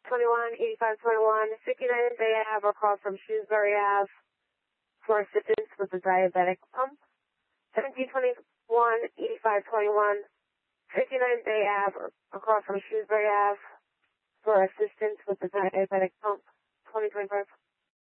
8521, 59 Bay Ave across from Shrewsbury Ave for assistance with the diabetic pump. 1721, 8521, 59 Bay Ave across from Shrewsbury Ave for assistance with the diabetic pump. 2025.